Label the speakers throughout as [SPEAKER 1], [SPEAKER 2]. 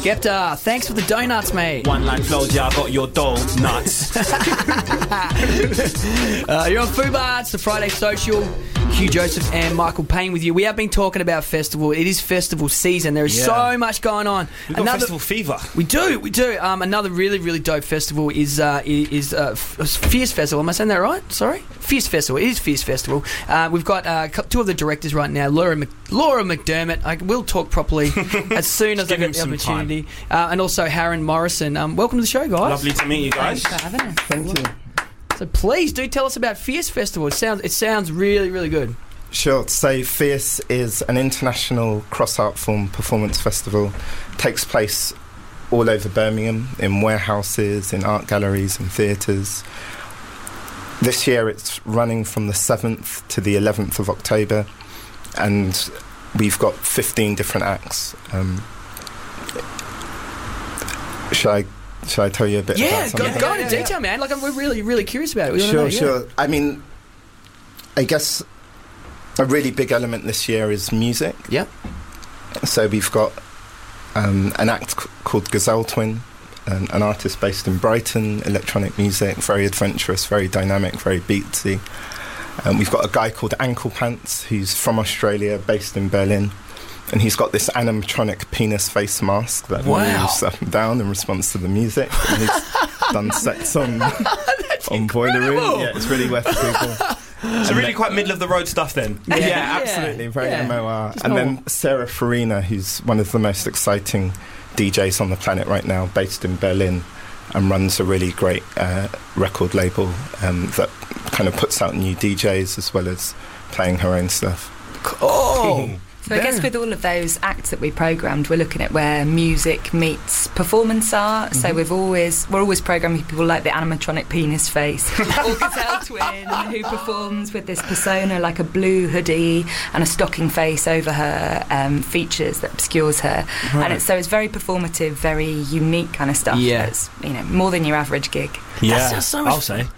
[SPEAKER 1] Skepta, thanks for the donuts, mate.
[SPEAKER 2] One line flows, yeah, I got your dough nuts.
[SPEAKER 1] You're on Fubar, it's the Friday Social. Hugh Joseph and Michael Payne with you. We have been talking about festival. It is festival season. There is so much going on.
[SPEAKER 2] We've got festival fever.
[SPEAKER 1] We do. Another really, really dope festival is Fierce Festival. Am I saying that right? Sorry? Fierce Festival. It is Fierce Festival. We've got two of the directors right now, Laura McDermott. I will talk properly as soon as I get the opportunity. And also Harren Morrison. Welcome to the show, guys.
[SPEAKER 2] Lovely to meet you guys.
[SPEAKER 3] Thanks for having us.
[SPEAKER 4] Thank you.
[SPEAKER 1] So please do tell us about Fierce Festival. It sounds really, really good.
[SPEAKER 4] Sure. So Fierce is an international cross-art form performance festival. Takes place all over Birmingham, in warehouses, in art galleries and theatres. This year it's running from the 7th to the 11th of October, and we've got 15 different acts. Shall I tell you a bit about something?
[SPEAKER 1] Yeah, go into detail, man. Like, we're really, really curious about it.
[SPEAKER 4] Sure. I mean, I guess a really big element this year is music.
[SPEAKER 1] Yeah.
[SPEAKER 4] So we've got an act called Gazelle Twin, an artist based in Brighton, electronic music, very adventurous, very dynamic, very beatsy. We've got a guy called Ankle Pants, who's from Australia, based in Berlin. And he's got this animatronic penis face mask that moves up and down in response to the music. And he's done sets on Boiler Room. Yeah, it's really worth people.
[SPEAKER 2] So really quite middle of the road stuff then.
[SPEAKER 4] Yeah, absolutely. Very MOR. And then Sarah Farina, who's one of the most exciting DJs on the planet right now, based in Berlin, and runs a really great record label that kind of puts out new DJs as well as playing her own stuff.
[SPEAKER 1] Oh!
[SPEAKER 3] So I guess with all of those acts that we programmed, we're looking at where music meets performance art. So we're always programming people like the animatronic penis face or Gazelle Twin, who performs with this persona like a blue hoodie and a stocking face over her features that obscures her. Right. And it's very performative, very unique kind of stuff.
[SPEAKER 1] Yeah.
[SPEAKER 3] That's, more than your average gig.
[SPEAKER 2] Yeah,
[SPEAKER 1] that's so much,
[SPEAKER 2] I'll say.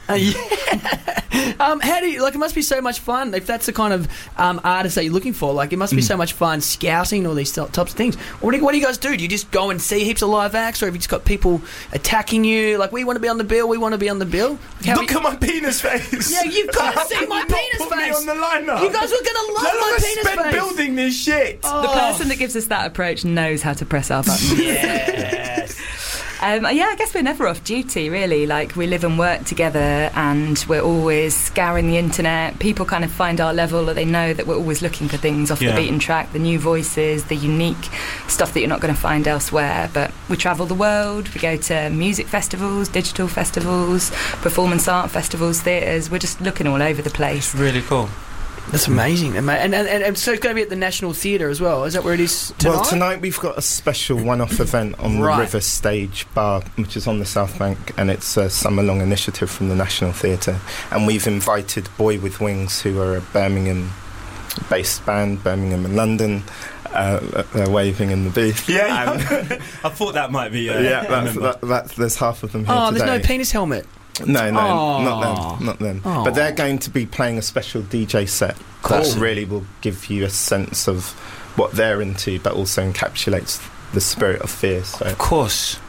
[SPEAKER 1] How do you, it must be so much fun if that's the kind of artist that you're looking for. Like, it must be so much fun scouting all these types of things. What do you guys do? Do you just go and see heaps of live acts, or have you just got people attacking you? Like, we want to be on the bill.
[SPEAKER 2] Look at my penis face.
[SPEAKER 1] Yeah, you've got to see my penis
[SPEAKER 2] put
[SPEAKER 1] face.
[SPEAKER 2] Me on the lineup.
[SPEAKER 1] You guys are going to love my penis face.
[SPEAKER 2] Spend building this shit.
[SPEAKER 3] The person that gives us that approach knows how to press our buttons.
[SPEAKER 2] Yes.
[SPEAKER 3] I guess we're never off duty, really. Like, we live and work together, and we're always scouring the internet. People kind of find our level, or they know that we're always looking for things off the beaten track, the new voices, the unique stuff that you're not going to find elsewhere. But we travel the world. We go to music festivals, digital festivals, performance art festivals, theatres. We're just looking all over the place.
[SPEAKER 2] It's really cool.
[SPEAKER 1] That's amazing. And so it's going to be at the National Theatre as well. Is that where it is tonight?
[SPEAKER 4] Well, tonight we've got a special one-off event on the River Stage Bar, which is on the South Bank, and it's a summer-long initiative from the National Theatre. And we've invited Boy With Wings, who are a Birmingham-based band, Birmingham and London. They're waving in the booth.
[SPEAKER 2] Yeah. I thought that might be...
[SPEAKER 4] there's half of them here today.
[SPEAKER 1] There's no penis helmet.
[SPEAKER 4] No, not them. But they're going to be playing a special DJ set that really will give you a sense of what they're into, but also encapsulates the spirit of Fierce. So.
[SPEAKER 2] Of course.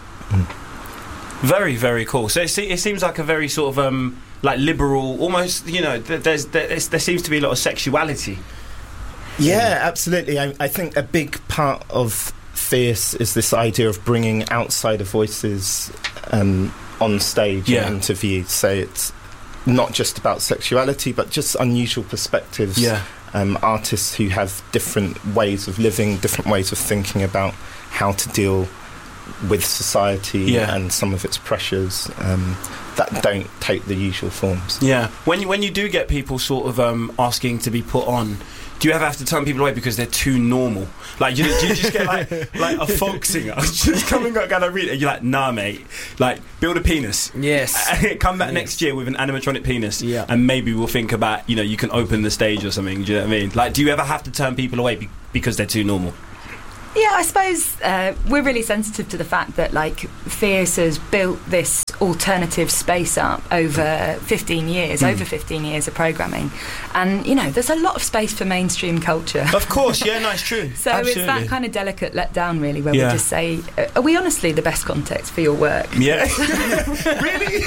[SPEAKER 2] Very, very cool. So it seems like a very sort of like liberal, almost. There seems to be a lot of sexuality.
[SPEAKER 4] Yeah, absolutely. I think a big part of Fierce is this idea of bringing outsider voices on stage and interviewed. So it's not just about sexuality, but just unusual perspectives. Artists who have different ways of living, different ways of thinking about how to deal with society and some of its pressures that don't take the usual forms.
[SPEAKER 2] Yeah. When you do get people sort of asking to be put on, do you ever have to turn people away because they're too normal? Like, do you just get like a folk singer just coming up and read it, and you're like, nah, mate. Like, build a penis.
[SPEAKER 1] Yes.
[SPEAKER 2] Come back next year with an animatronic penis, and maybe we'll think about, you can open the stage or something. Do you know what I mean? Like, do you ever have to turn people away because they're too normal?
[SPEAKER 3] Yeah, I suppose we're really sensitive to the fact that, like, Fierce has built this alternative space up over 15 years of programming, and there's a lot of space for mainstream culture.
[SPEAKER 2] Of course, yeah, no, it's true.
[SPEAKER 3] So
[SPEAKER 2] Absolutely.
[SPEAKER 3] It's that kind of delicate letdown, really, where we just say, are we honestly the best context for your work?
[SPEAKER 2] Yeah. Really?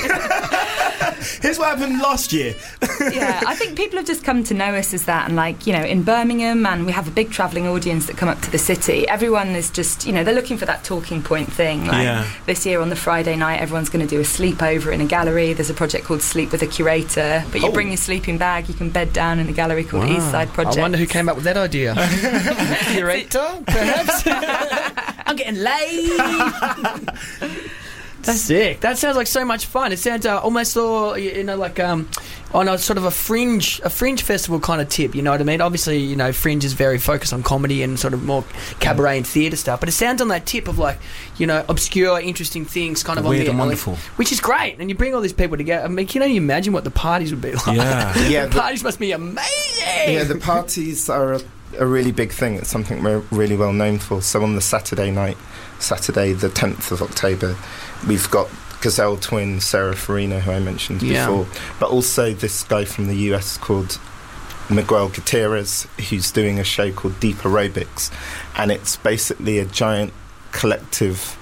[SPEAKER 2] Here's what happened last year.
[SPEAKER 3] Yeah, I think people have just come to know us as that, and in Birmingham, and we have a big travelling audience that come up to the city. Everyone is just, they're looking for that talking point thing. This year on the Friday night, everyone's going to do a sleepover in a gallery. There's a project called Sleep with a Curator, but you bring your sleeping bag, you can bed down in the gallery called East Side Project.
[SPEAKER 1] I wonder who came up with that idea. Curator, perhaps? I'm getting laid. That's sick. That sounds like so much fun. It sounds almost like on a sort of a fringe festival kind of tip. You know what I mean? Obviously, Fringe is very focused on comedy and sort of more cabaret and theatre stuff. But it sounds on that tip of obscure, interesting things, kind of
[SPEAKER 2] weird
[SPEAKER 1] on the
[SPEAKER 2] and wonderful,
[SPEAKER 1] which is great. And you bring all these people together. I mean, can you imagine what the parties would be like?
[SPEAKER 2] Yeah,
[SPEAKER 1] the parties must be amazing.
[SPEAKER 4] Yeah, the parties are a really big thing. It's something we're really well known for. So on the Saturday night, Saturday the 10th of October, we've got Gazelle twin Sarah Farina, who I mentioned before, but also this guy from the US called Miguel Gutierrez, who's doing a show called Deep Aerobics, and it's basically a giant collective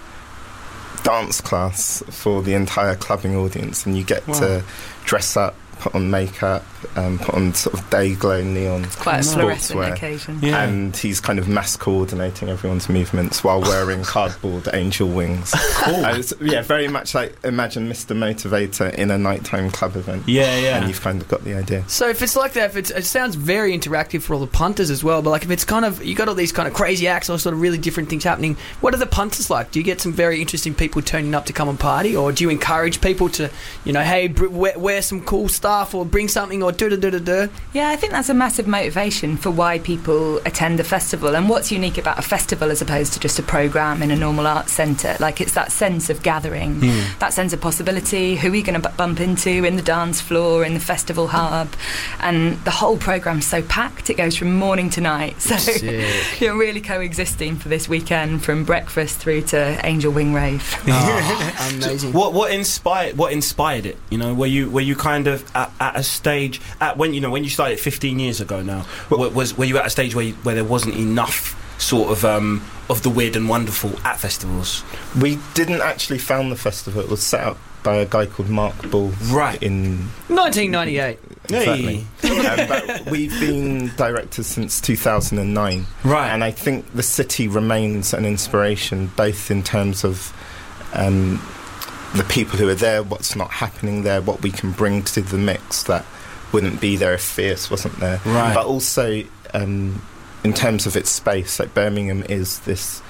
[SPEAKER 4] dance class for the entire clubbing audience, and you get to dress up, put on makeup, put on sort of day glow neon.
[SPEAKER 3] It's quite a fluorescent occasion.
[SPEAKER 4] Yeah. And he's kind of mass coordinating everyone's movements while wearing cardboard angel wings. Cool. Very much like imagine Mr. Motivator in a nighttime club event.
[SPEAKER 2] Yeah.
[SPEAKER 4] And you've kind of got the idea.
[SPEAKER 1] So if it's like that, it sounds very interactive for all the punters as well. But if it's kind of, you got all these kind of crazy acts or sort of really different things happening, what are the punters like? Do you get some very interesting people turning up to come and party, or do you encourage people to, hey, wear some cool stuff or bring something or do?
[SPEAKER 3] Yeah, I think that's a massive motivation for why people attend a festival. And what's unique about a festival as opposed to just a programme in a normal arts centre, it's that sense of gathering, that sense of possibility. Who are you going to bump into in the dance floor, in the festival hub? And the whole programme's so packed, it goes from morning to night. So you're really coexisting for this weekend, from breakfast through to Angel Wing Rave.
[SPEAKER 1] Amazing.
[SPEAKER 2] What inspired it? Were you kind of at a stage when you started 15 years ago now? Were you at a stage where there wasn't enough sort of the weird and wonderful at festivals?
[SPEAKER 4] We didn't actually found the festival. It was set up by a guy called Mark Bull, in
[SPEAKER 1] 1998.
[SPEAKER 4] Exactly. But we've been directors since 2009, and I think the city remains an inspiration, both in terms of the people who are there, what's not happening there, what we can bring to the mix that wouldn't be there if Fierce wasn't there. But also in terms of its space, Birmingham is this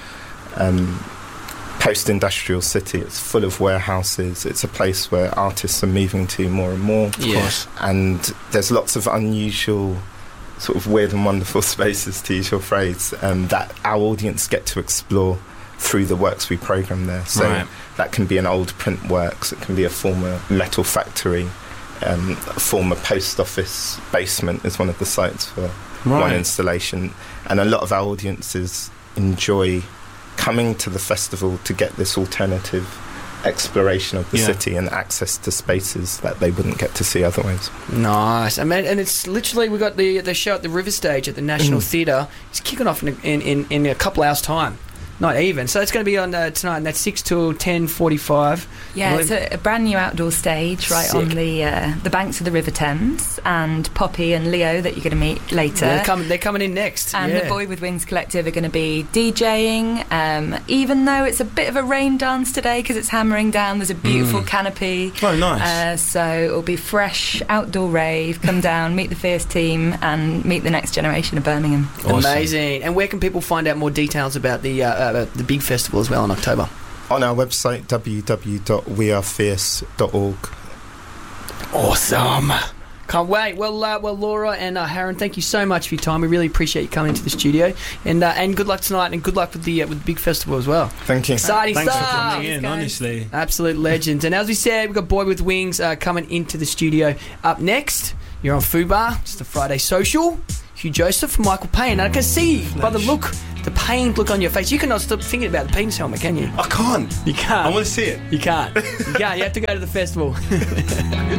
[SPEAKER 4] post-industrial city. It's full of warehouses. It's a place where artists are moving to more and more. Of course. And there's lots of unusual, sort of weird and wonderful spaces, to use your phrase, that our audience get to explore through the works we programme there. So that can be an old print works, it can be a former metal factory, a former post office basement is one of the sites for one installation. And a lot of our audiences enjoy coming to the festival to get this alternative exploration of the city and access to spaces that they wouldn't get to see otherwise. Nice.
[SPEAKER 1] I mean, and it's literally, we got the show at the River Stage at the National Theatre. It's kicking off in a couple hours' time. Not even. So it's going to be on tonight, and that's 6 till 10:45.
[SPEAKER 3] Yeah, it's a brand new outdoor stage on the banks of the River Thames, and Poppy and Leo that you're going to meet later.
[SPEAKER 1] They're coming in next.
[SPEAKER 3] And the Boy with Wings Collective are going to be DJing. Even though it's a bit of a rain dance today because it's hammering down, there's a beautiful canopy.
[SPEAKER 2] Oh, nice.
[SPEAKER 3] So it'll be fresh outdoor rave. Come down, meet the Fierce team, and meet the next generation of Birmingham.
[SPEAKER 1] Awesome. Amazing. And where can people find out more details about the big festival as well in October?
[SPEAKER 4] On our website, www.wearefierce.org.
[SPEAKER 1] Awesome. Can't wait. Well, Laura and Harron, thank you so much for your time. We really appreciate you coming into the studio, and good luck tonight, and good luck with the big festival as well.
[SPEAKER 4] Thank you.
[SPEAKER 1] Exciting
[SPEAKER 2] Thanks
[SPEAKER 1] stuff.
[SPEAKER 2] for coming in, honestly.
[SPEAKER 1] Absolute legends. And as we said, we've got Boy with Wings coming into the studio. Up next, you're on Fubar, just a Friday social. Hugh Joseph, Michael Payne. And I can see by the look, the pain pained look on your face. You cannot stop thinking about the penis helmet, can you?
[SPEAKER 2] I can't.
[SPEAKER 1] You can't.
[SPEAKER 2] I want to see it.
[SPEAKER 1] You can't. You can't. You have to go to the festival.